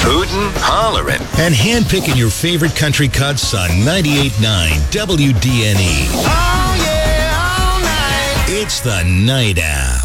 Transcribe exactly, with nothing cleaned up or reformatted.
hootin', hollerin', and handpicking your favorite country cuts on ninety-eight point nine W D N E. Oh, yeah, all night. It's the Night Owl.